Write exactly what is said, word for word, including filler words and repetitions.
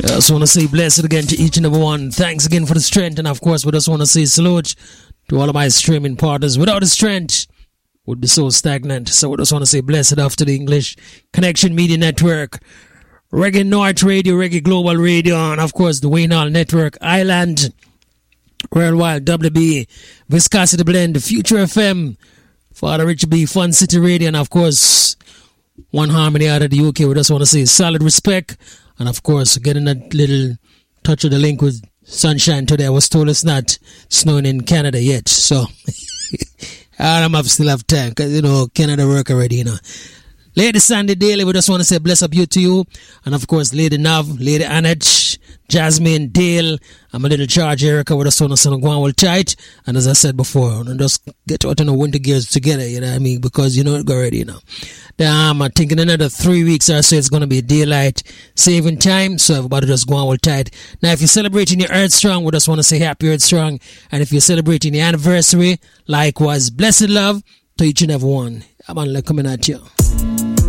I just want to say blessed again to each and every one. Thanks again for the strength. And of course, we just want to say salute to all of my streaming partners. Without the strength, would be so stagnant. So we just want to say blessed after the English Connection Media Network, Reggae North Radio, Reggae Global Radio, and of course the Wayne Hall Network, Island, Worldwide, W B, Viscosity Blend, Future F M, Father Rich B, Fun City Radio, and of course One Harmony out of the U K. We just want to say solid respect. And of course, getting a little touch of the link with sunshine today. I was told it's not snowing in Canada yet. So, I don't have still have time because, you know, Canada work already, you know. Lady Sandy Daly, we just want to say bless up you to you. And of course, Lady Nav, Lady Annette, Jasmine, Dale, and my little charge Erica, we just want to say go on well tight. And as I said before, just get out in the winter gears together, you know what I mean? Because you know it already, you know. Um, I'm thinking another three weeks or so it's going to be daylight saving time. So everybody just go on well tight. Now, if you're celebrating your Earth Strong, we just want to say happy Earth Strong. And if you're celebrating the anniversary, likewise, blessed love to each and every one. I'm on coming at you.